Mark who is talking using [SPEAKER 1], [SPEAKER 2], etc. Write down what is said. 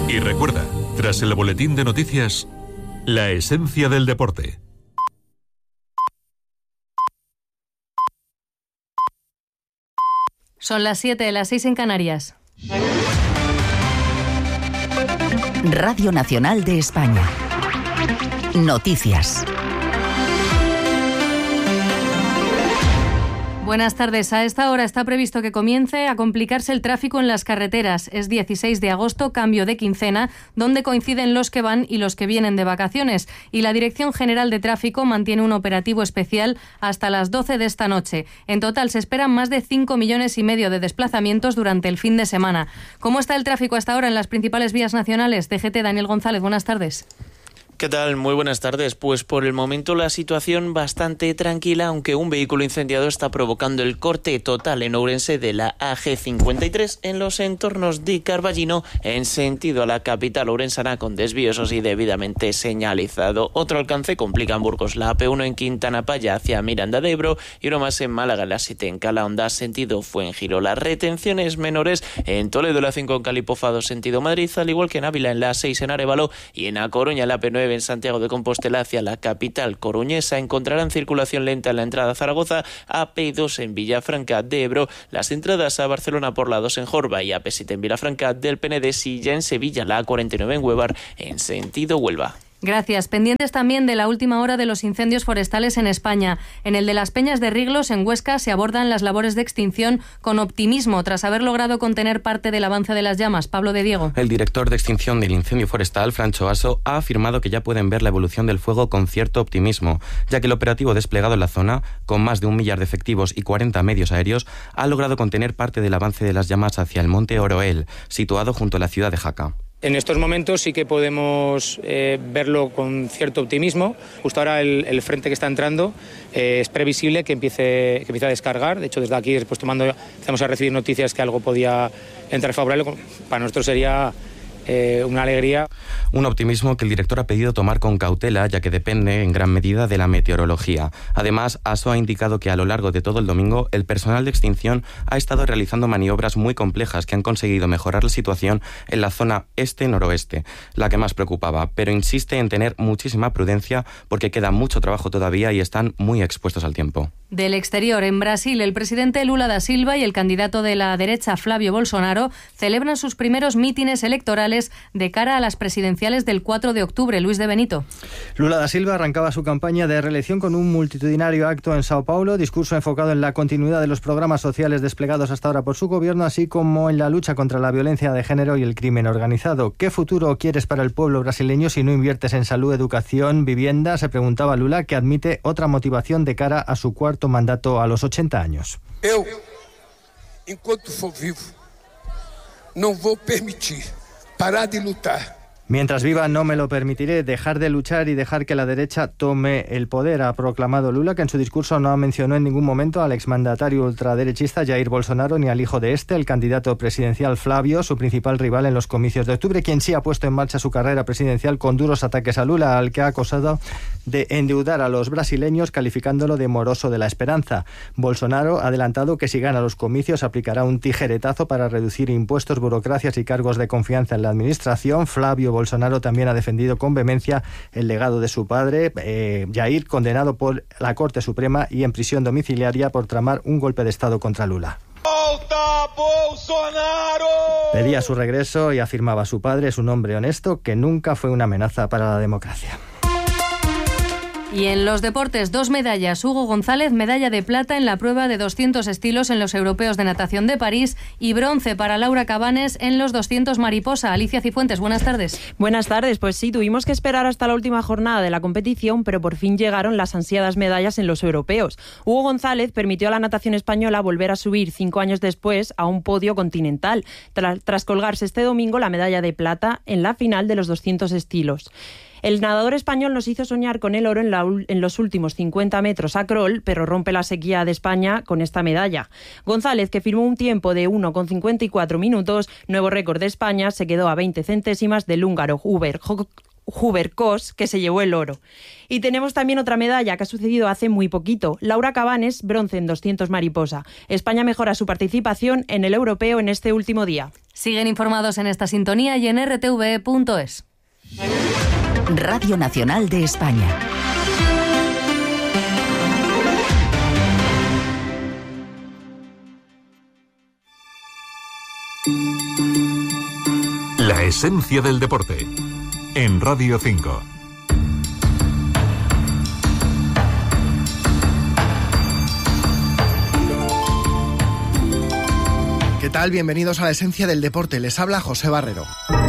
[SPEAKER 1] Y recuerda, tras el boletín de noticias, la esencia del deporte.
[SPEAKER 2] Son las 7, las 6 en Canarias.
[SPEAKER 3] Radio Nacional de España. Noticias.
[SPEAKER 2] Buenas tardes. A esta hora está previsto que comience a complicarse el tráfico en las carreteras. Es 16 de agosto, cambio de quincena, donde coinciden los que van y los que vienen de vacaciones. Y la Dirección General de Tráfico mantiene un operativo especial hasta las 12 de esta noche. En total se esperan más de 5,5 millones de desplazamientos durante el fin de semana. ¿Cómo está el tráfico hasta ahora en las principales vías nacionales? DGT, Daniel González, buenas tardes.
[SPEAKER 4] ¿Qué tal? Muy buenas tardes. Pues por el momento la situación bastante tranquila, aunque un vehículo incendiado está provocando el corte total en Ourense de la AG53 en los entornos de Carballino en sentido a la capital ourensana, con desvíos así debidamente señalizado. Otro alcance complica en Burgos la AP1 en Quintana Paya hacia Miranda de Ebro y uno más en Málaga, la 7 en Calahonda sentido Fuengirola. Las retenciones menores en Toledo, la 5 en Calipofado sentido Madrid, al igual que en Ávila en la 6 en Arévalo y en A Coruña la AP9 en Santiago de Compostela hacia la capital coruñesa. Encontrarán circulación lenta en la entrada a Zaragoza, AP2 en Villafranca de Ebro, las entradas a Barcelona por la 2 en Jorba y AP7 en Vilafranca del Penedès y ya en Sevilla la A49 en Huevar en sentido Huelva.
[SPEAKER 2] Gracias. Pendientes también de la última hora de los incendios forestales en España. En el de las Peñas de Riglos, en Huesca, se abordan las labores de extinción con optimismo, tras haber logrado contener parte del avance de las llamas. Pablo de Diego.
[SPEAKER 5] El director de extinción del incendio forestal, Francho Aso, ha afirmado que ya pueden ver la evolución del fuego con cierto optimismo, ya que el operativo desplegado en la zona, con más de 1 millar de efectivos y 40 medios aéreos, ha logrado contener parte del avance de las llamas hacia el monte Oroel, situado junto a la ciudad de Jaca.
[SPEAKER 6] En estos momentos sí que podemos verlo con cierto optimismo. Justo ahora el frente que está entrando es previsible que empiece a descargar. De hecho, desde aquí, después empezamos a recibir noticias que algo podía entrar favorable. Para nosotros sería una alegría.
[SPEAKER 5] Un optimismo que el director ha pedido tomar con cautela, ya que depende en gran medida de la meteorología. Además, ASO ha indicado que a lo largo de todo el domingo el personal de extinción ha estado realizando maniobras muy complejas que han conseguido mejorar la situación en la zona este-noroeste, la que más preocupaba, pero insiste en tener muchísima prudencia porque queda mucho trabajo todavía y están muy expuestos al tiempo.
[SPEAKER 2] Del exterior, en Brasil, el presidente Lula da Silva y el candidato de la derecha Flávio Bolsonaro celebran sus primeros mítines electorales de cara a las presidenciales del 4 de octubre. Luis de Benito.
[SPEAKER 7] Lula da Silva arrancaba su campaña de reelección con un multitudinario acto en Sao Paulo, discurso enfocado en la continuidad de los programas sociales desplegados hasta ahora por su gobierno, así como en la lucha contra la violencia de género y el crimen organizado. ¿Qué futuro quieres para el pueblo brasileño si no inviertes en salud, educación, vivienda?, se preguntaba Lula, que admite otra motivación de cara a su cuarto mandato a los 80 años.
[SPEAKER 8] Eu, enquanto for vivo, não vou permitir parar de lutar.
[SPEAKER 7] Mientras viva no me lo permitiré, dejar de luchar y dejar que la derecha tome el poder, ha proclamado Lula, que en su discurso no mencionó en ningún momento al exmandatario ultraderechista Jair Bolsonaro ni al hijo de este, el candidato presidencial Flávio, su principal rival en los comicios de octubre, quien sí ha puesto en marcha su carrera presidencial con duros ataques a Lula, al que ha acusado de endeudar a los brasileños, calificándolo de moroso de la esperanza. Bolsonaro ha adelantado que si gana los comicios aplicará un tijeretazo para reducir impuestos, burocracias y cargos de confianza en la administración. Flávio Bolsonaro también ha defendido con vehemencia el legado de su padre, Jair, condenado por la Corte Suprema y en prisión domiciliaria por tramar un golpe de Estado contra Lula.
[SPEAKER 8] ¡Volta, Bolsonaro!
[SPEAKER 7] Pedía su regreso y afirmaba: su padre es un hombre honesto que nunca fue una amenaza para la democracia.
[SPEAKER 2] Y en los deportes, 2 medallas. Hugo González, medalla de plata en la prueba de 200 estilos en los europeos de natación de París, y bronce para Laura Cabanes en los 200 mariposa. Alicia Cifuentes, buenas tardes.
[SPEAKER 9] Buenas tardes. Pues sí, tuvimos que esperar hasta la última jornada de la competición, pero por fin llegaron las ansiadas medallas en los europeos. Hugo González permitió a la natación española volver a subir 5 años después a un podio continental, tras colgarse este domingo la medalla de plata en la final de los 200 estilos. El nadador español nos hizo soñar con el oro en los últimos 50 metros a crawl, pero rompe la sequía de España con esta medalla. González, que firmó un tiempo de 1,54 minutos, nuevo récord de España, se quedó a 20 centésimas del húngaro Hubert Kos, que se llevó el oro. Y tenemos también otra medalla que ha sucedido hace muy poquito. Laura Cabanes, bronce en 200 mariposa. España mejora su participación en el europeo en este último día.
[SPEAKER 2] Siguen informados en esta sintonía y en rtve.es.
[SPEAKER 3] Radio Nacional de España.
[SPEAKER 1] La esencia del deporte. En Radio 5.
[SPEAKER 10] ¿Qué tal? Bienvenidos a la esencia del deporte. Les habla José Barrero.